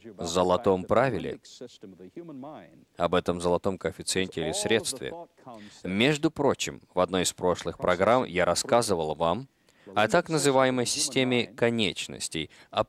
золотом правиле, об этом золотом коэффициенте или средстве. Между прочим, в одной из прошлых программ я рассказывал вам о так называемой системе конечностей, о